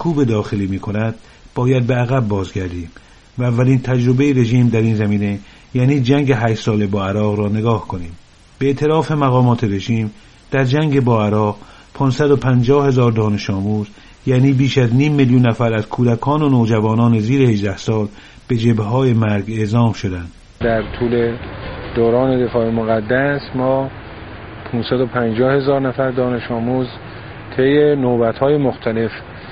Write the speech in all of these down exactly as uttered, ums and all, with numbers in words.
سرکوب داخلی می کند باید به عقب بازگردیم و اولین تجربه رژیم در این زمینه یعنی جنگ هشت ساله با عراق را نگاه کنیم. به اعتراف مقامات رژیم در جنگ با عراق پانصد و پنجاه هزار دانش آموز یعنی بیش از نیم میلیون نفر از کودکان و نوجوانان زیر هجده سال به جبهه‌های مرگ اعزام شدند. در طول دوران دفاع مقدس ما پانصد و پنجاه هزار نفر دانش آموز طی نوبت‌های مختلف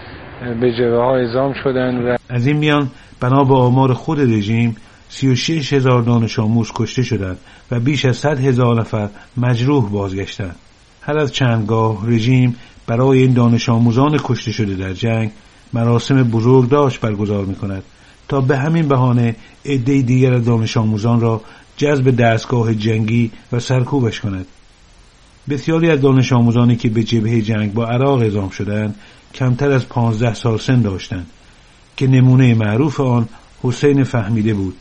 به جبهه‌ها اعزام شدند و از این میان بنا به آمار خود رژیم سی و شش هزار دانش آموز کشته شدند و بیش از صد هزار نفر مجروح بازگشتند. هر از چندگاه رژیم برای این دانش آموزان کشته شده در جنگ مراسم بزرگداشت برگزار می‌کند تا به همین بهانه عده دیگر از دانش آموزان را جذب دستگاه جنگی و سرکوبش کند. بسیاری از دانش آموزانی که به جبهه جنگ با عراق اعزام شدند کمتر از پانزده سال سن داشتند که نمونه معروف آن حسین فهمیده بود.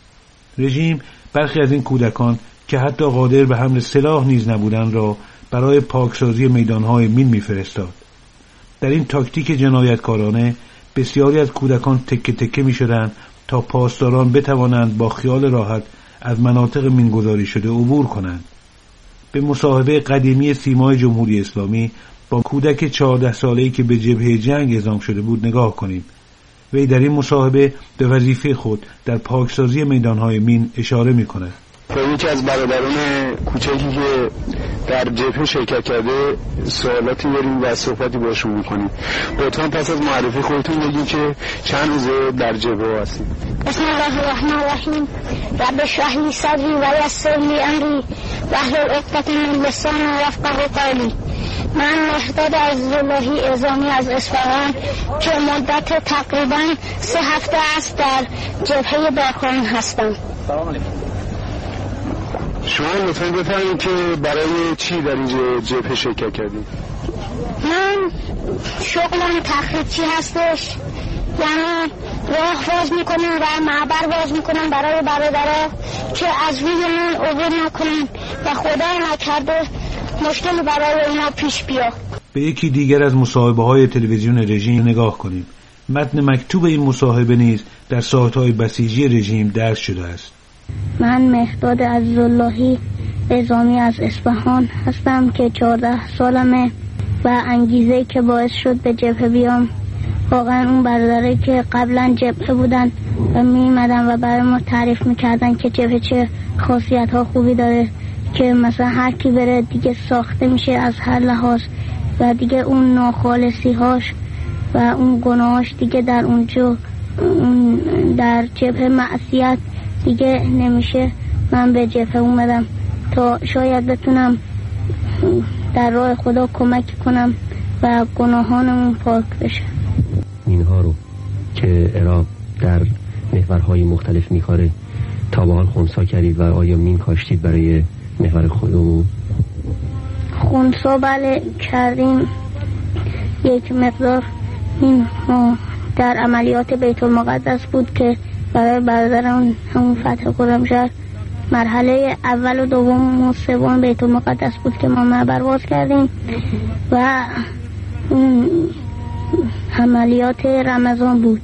رژیم برخی از این کودکان که حتی قادر به حمل سلاح نیز نبودند را برای پاکسازی میدانهای مین میفرستاد. در این تاکتیک جنایتکارانه بسیاری از کودکان تکه تکه می شدند تا پاسداران بتوانند با خیال راحت از مناطق مینگذاری شده عبور کنند. به مصاحبه قدیمی سیمای جمهوری اسلامی با کودک چهارده ساله‌ای که به جبهه جنگ اعزام شده بود نگاه کنیم. وی در این مصاحبه به وظیفه خود در پاکسازی میدانهای مین اشاره می کند. یکی از برادران کوچکی که در جبهه شرکت کرده سوالاتی داریم و صحبتی باشون میکنیم. لطفاً پس از معرفی خودتون بگید که چند روزه در جبهه هستید. بسم الله الرحمن الرحیم. رب اشرح لی صدری و یسر لی امری واحلل عقدة من لسانی یفقهوا قولی. من مهداد عزیزاللهی اعزامی از اصفهان که مدت تقریباً سه هفته است در جبهه باکان هستم. سلام علیکم. شما لطفاً بفرمایید که برای چی در این جبهه شرکت کردید؟ من شغلم تخریبچی هستش، یعنی راه باز میکنم و معبر باز میکنم برای برادرها که از روی من عبور نکنن و خدا نکرده مشکلی برای اینا پیش بیاد. به یکی دیگر از مصاحبه های تلویزیون رژیم نگاه کنیم. متن مکتوب این مصاحبه نیز در سایت‌های بسیجی رژیم درج شده است. من مهداد عزیزاللهی اعزامی از اصفهان هستم که چهارده سالمه و انگیزه که باعث شد به جبهه بیام واقعا اون برادرایی که قبلا جبهه بودن و میمدن و برای ما تعریف میکردن که جبهه چه خاصیت ها خوبی داره که مثلا هر کی بره دیگه ساخته میشه از هر لحاظ و دیگه اون ناخالصی هاش و اون گناهاش دیگه در اونجا در جبهه معصیت دیگه نمیشه. من به جبهه اومدم تا شاید بتونم در راه خدا کمک کنم و گناهانمون پاک بشه. اینها رو که عراق در محورهای مختلف میخوره تا به حال خونسا کردید و آیا مین کاشتید برای محور خودمون؟ خونسا بله کردیم، یک مقدار این در عملیات بیت المقدس بود که برای برادران همون فتح خرمشهر مرحله اول و دوم و سوم بیت المقدس بود که ما معبر باز کردیم و اون عملیات رمضان بود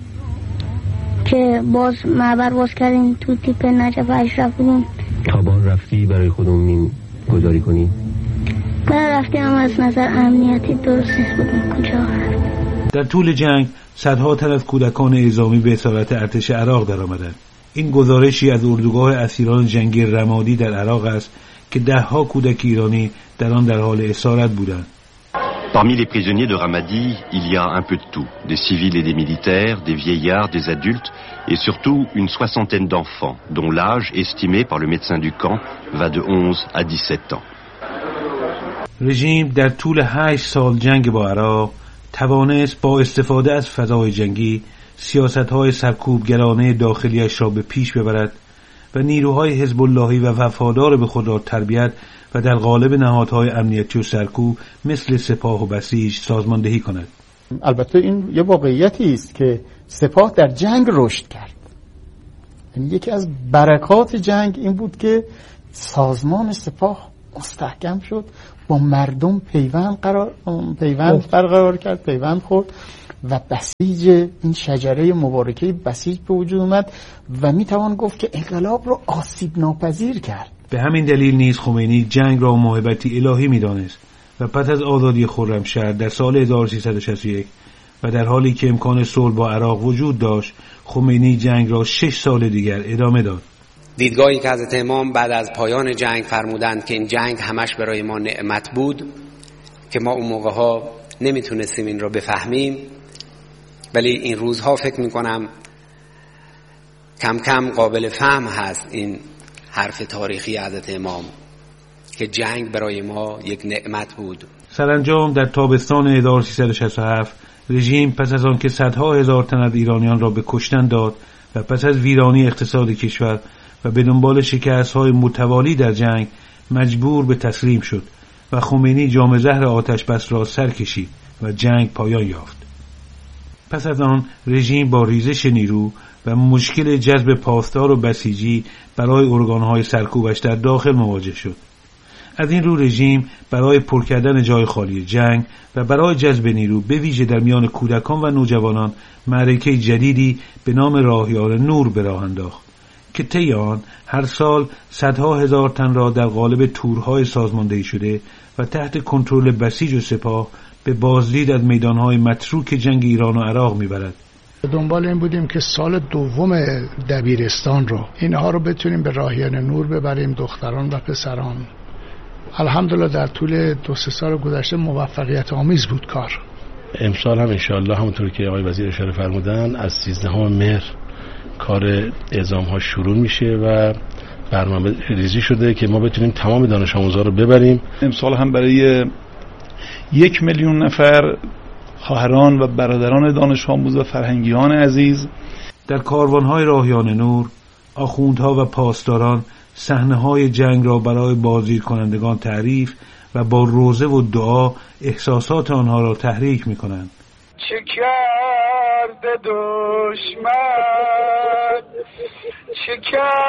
که باز معبر باز کردیم تو تیپ نجف اشرف بودیم. تابان رفتی برای خودمون مین گذاری کنی؟ نه رفتیم اما از نظر امنیتی درست نیست بودیم کجا رفتیم. در طول جنگ صدها تن از کودکان اعزامی به اسارت ارتش عراق در آمدند. این گزارشی از اردوگاه اسیران جنگی رمادی در عراق است که دهها کودک ایرانی در آن در حال اسارت بودند. Parmi les prisonniers de Ramadi, il y a un peu de tout, des civils et des militaires, des vieillards, des adultes et surtout une soixantaine d'enfants dont l'âge estimé par le médecin du camp va de onze à dix-sept ans. رژیم در طول هشت سال جنگ با عراق توانست با استفاده از فضای جنگی سیاست‌های سرکوبگرانه داخلیش را به پیش ببرد و نیروهای حزب اللهی و وفادار به خود را تربیت و در قالب نهادهای امنیتی و سرکوب مثل سپاه و بسیج سازماندهی کند. البته این یه واقعیتی است که سپاه در جنگ رشد کرد. یعنی یکی از برکات جنگ این بود که سازمان سپاه مستحکم شد، با مردم پیوند قرار پیوند برقرار کرد، پیوند خورد و بسیج این شجره مبارکه بسیج به وجود اومد و میتوان گفت که انقلاب رو آسیب ناپذیر کرد. به همین دلیل نیز خمینی جنگ را موهبتی الهی می‌دانست و پس از آزادی خرمشهر در سال هزار و سیصد و شصت و یک و در حالی که امکان صلح با عراق وجود داشت، خمینی جنگ را شش سال دیگر ادامه داد. دیدگاهی که حضرت امام بعد از پایان جنگ فرمودند که این جنگ همش برای ما نعمت بود که ما اون موقع ها نمیتونستیم این رو بفهمیم، ولی این روزها فکر میکنم کم کم قابل فهم هست این حرف تاریخی حضرت امام که جنگ برای ما یک نعمت بود. سرانجام در تابستان هزار و سیصد و شصت و هفت رژیم پس از آن که صدها هزار تن از ایرانیان را به کشتن داد و پس از ویرانی اقتصاد کشور و به دنبال شکست‌های متوالی در جنگ مجبور به تسلیم شد و خمینی جام زهر آتش بس را سر کشید و جنگ پایان یافت. پس از آن رژیم با ریزش نیرو و مشکل جذب پاسدار و بسیجی برای ارگان‌های سرکوبش در داخل مواجه شد. از این رو رژیم برای پر کردن جای خالی جنگ و برای جذب نیرو به ویژه در میان کودکان و نوجوانان معرکه جدیدی به نام راهیار نور به راه انداخت که طی آن هر سال صدها هزار تن را در قالب تورهای سازماندهی شده و تحت کنترل بسیج و سپاه به بازدید از میدانهای متروک جنگ ایران و عراق میبرد. دنبال این بودیم که سال دوم دبیرستان رو اینها رو بتونیم به راهیان نور ببریم، دختران و پسران. الحمدلله در طول دو سه سال گذشته موفقیت آمیز بود کار. امسال هم انشاءالله همونطور که آقای وزیر اشاره فرمودن از سیزدهم مهر کار اعزام ها شروع میشه و برنامه ریزی شده که ما بتونیم تمام دانش آموزا رو ببریم. امسال هم برای یک میلیون نفر خواهران و برادران دانش آموز و فرهنگیان عزیز در کاروان‌های راهیان نور آخوندها و پاسداران صحنه‌های جنگ را برای بازدید کنندگان تعریف و با روزه و دعا احساسات آنها را تحریک می‌کنند. چه کرده دشمن چه کرده